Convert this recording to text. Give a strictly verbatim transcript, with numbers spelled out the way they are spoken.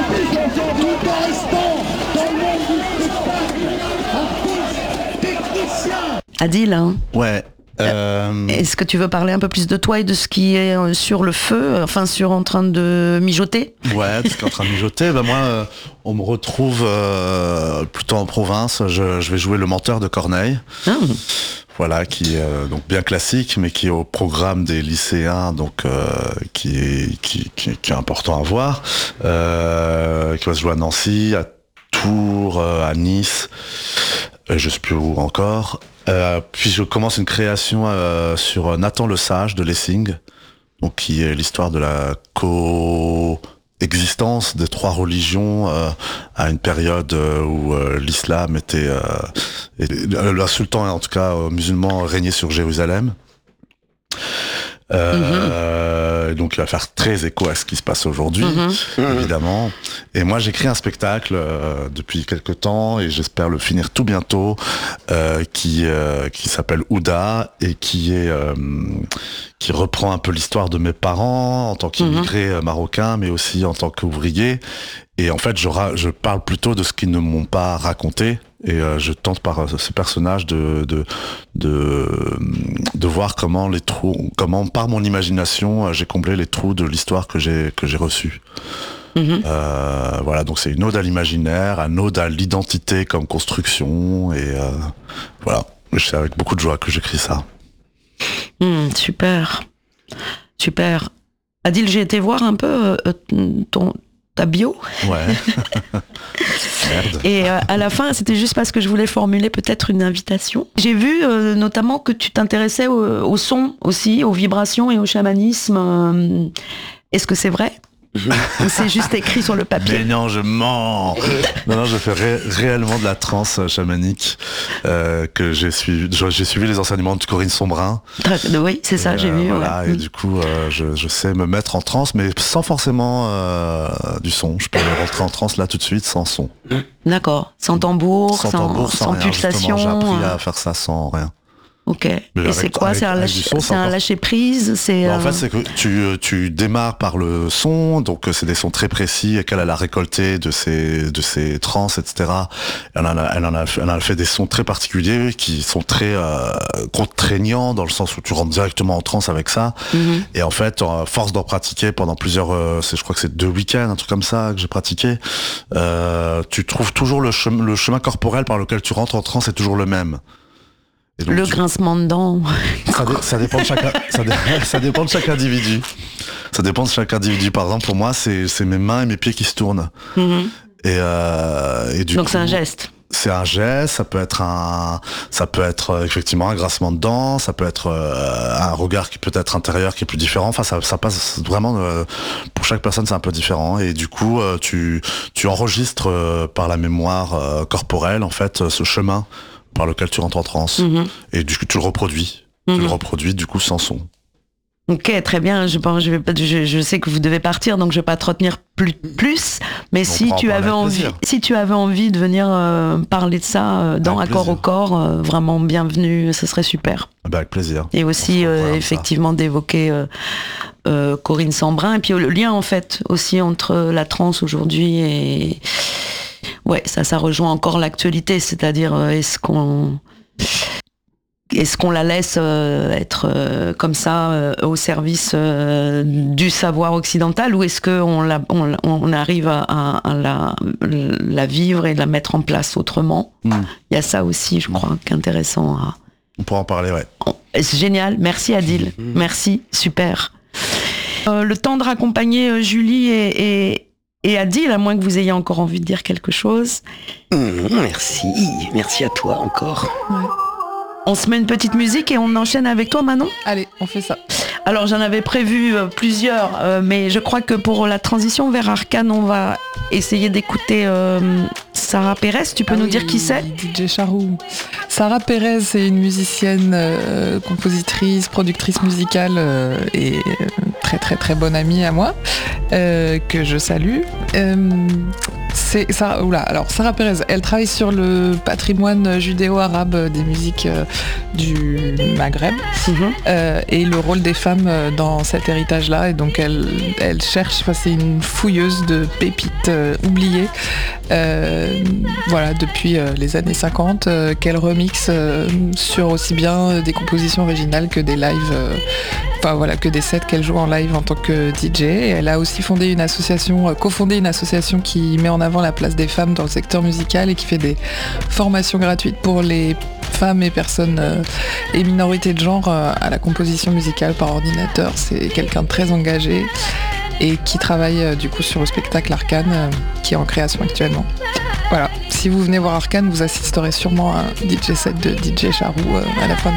Adil, hein. Ouais. Euh... Est-ce que tu veux parler un peu plus de toi et de ce qui est sur le feu, enfin sur en train de mijoter? Ouais, ce qui est en train de mijoter. Ben moi, euh, on me retrouve euh, plutôt en province. Je, je vais jouer Le Menteur de Corneille. Ah. Voilà, qui est euh, donc bien classique, mais qui est au programme des lycéens, donc euh, qui, est, qui, qui, qui est important à voir. Euh, qui va se jouer à Nancy, à Tours, euh, à Nice. Euh, je sais plus où encore. Euh, puis je commence une création euh, sur Nathan le Sage de Lessing, donc qui est l'histoire de la coexistence des trois religions euh, à une période où euh, l'islam était, euh, et, le sultan en tout cas euh, musulman régnait sur Jérusalem. Euh, mm-hmm. Donc il va faire très écho à ce qui se passe aujourd'hui, mm-hmm. évidemment. Et moi j'écris un spectacle euh, depuis quelque temps et j'espère le finir tout bientôt, euh, qui euh, qui s'appelle Ouda et qui est euh, qui reprend un peu l'histoire de mes parents en tant qu'immigrés mm-hmm. marocains, mais aussi en tant qu'ouvriers. Et en fait je ra- je parle plutôt de ce qu'ils ne m'ont pas raconté. Et euh, je tente par ce personnage de de de de voir comment les trous, comment par mon imagination j'ai comblé les trous de l'histoire que j'ai que j'ai reçue. Mmh. Euh, voilà, donc c'est une ode à l'imaginaire, une ode à l'identité comme construction, et euh, voilà, c'est avec beaucoup de joie que j'écris ça. Mmh, super, super. Adil, j'ai été voir un peu euh, ton ta bio. Ouais. Merde. Et euh, à la fin, c'était juste parce que je voulais formuler peut-être une invitation. J'ai vu euh, notamment que tu t'intéressais au, au son aussi, aux vibrations et au chamanisme. Euh, est-ce que c'est vrai? Ou c'est juste écrit sur le papier? Mais non, je mens. Non, non, je fais ré- réellement de la transe chamanique, euh, que j'ai suivi. J'ai suivi les enseignements de Corinne Sombrin. Oui, c'est ça, et, j'ai euh, vu. Voilà, ouais. Et mmh. du coup, euh, je, je sais me mettre en transe, mais sans forcément euh, du son. Je peux rentrer en transe là tout de suite, sans son. D'accord. Sans tambour, sans, sans, tambour, sans, sans rien, pulsation. J'ai appris euh... à faire ça sans rien. Ok. Mais et c'est quoi? C'est un, lâche, c'est un lâcher prise. C'est. Bah, euh... En fait, c'est que tu tu démarres par le son, donc c'est des sons très précis et qu'elle elle a récolté de ses de ses trans, et cetera. Elle en a elle en a elle en a fait des sons très particuliers qui sont très euh, contraignants dans le sens où tu rentres directement en transe avec ça. Mm-hmm. Et en fait, à force d'en pratiquer pendant plusieurs, euh, c'est, je crois que c'est deux week-ends, un truc comme ça que j'ai pratiqué. Euh, tu trouves toujours le chemin le chemin corporel par lequel tu rentres en transe est toujours le même. Donc, le tu... grincement de dents. Ça, dé- ça dépend de chaque, ça, dé- ça dépend de chaque individu. Ça dépend de chaque individu. Par exemple, pour moi, c'est, c'est mes mains et mes pieds qui se tournent. Mm-hmm. Et, euh, et du Donc coup, c'est un geste. C'est un geste. Ça peut être un, ça peut être euh, effectivement un grincement de dents. Ça peut être euh, un regard qui peut être intérieur qui est plus différent. Enfin, ça, ça passe vraiment. Euh, pour chaque personne, c'est un peu différent. Et du coup, euh, tu, tu enregistres euh, par la mémoire euh, corporelle en fait ce chemin par lequel tu rentres en transe. Mmh. Et du coup, tu le reproduis. Mmh. Tu le reproduis, du coup, sans son. Ok, très bien. Je, pense, je, vais pas, je, je sais que vous devez partir, donc je vais pas te retenir plus. plus mais On si tu, avais envie, si tu avais envie de venir euh, parler de ça euh, dans avec Accord plaisir. Au corps, euh, vraiment bienvenue, ce serait super. Bah, avec plaisir. Et aussi, euh, effectivement, ça. d'évoquer euh, euh, Corinne Sombrin. Et puis le lien, en fait, aussi entre la transe aujourd'hui et... Ouais, ça, ça rejoint encore l'actualité, c'est-à-dire euh, est-ce qu'on, est-ce qu'on la laisse euh, être euh, comme ça euh, au service euh, du savoir occidental, ou est-ce qu'on la, on, on arrive à, à, à la, la vivre et la mettre en place autrement? Mm. Il y a ça aussi, je crois, qui est intéressant. À... On pourra en parler, ouais. C'est génial, merci Adil, mm. merci, super. Euh, le temps de raccompagner Julie et, et Et Adil, à moins que vous ayez encore envie de dire quelque chose. Mmh, merci, merci à toi encore. Ouais. On se met une petite musique et on enchaîne avec toi, Manon ? Allez, on fait ça. Alors j'en avais prévu euh, plusieurs, euh, mais je crois que pour la transition vers Arcane, on va essayer d'écouter euh, Sarah Pérez. Tu peux ah nous oui, dire qui c'est ? D J Charou. Sarah Pérez, c'est une musicienne, euh, compositrice, productrice musicale euh, et euh, très très très bonne amie à moi, euh, que je salue. Euh, c'est Sarah, oula, alors Sarah Perez, elle travaille sur le patrimoine judéo-arabe des musiques euh, du Maghreb mm-hmm. euh, et le rôle des femmes dans cet héritage-là. Et donc elle, elle cherche, enfin, c'est une fouilleuse de pépites euh, oubliées, euh, voilà, depuis euh, les années cinquante, euh, qu'elle remixe euh, sur aussi bien des compositions originales que des lives, euh, enfin voilà, que des sets qu'elle joue en live en tant que D J. Et elle a aussi fondé une association, euh, cofondé une association qui met en avant la place des femmes dans le secteur musical et qui fait des formations gratuites pour les femmes et personnes euh, et minorités de genre euh, à la composition musicale par ordinateur. C'est quelqu'un de très engagé et qui travaille euh, du coup sur le spectacle Arcane euh, qui est en création actuellement. Voilà, si vous venez voir Arcane, vous assisterez sûrement à un D J set de D J Charou euh, à la fin de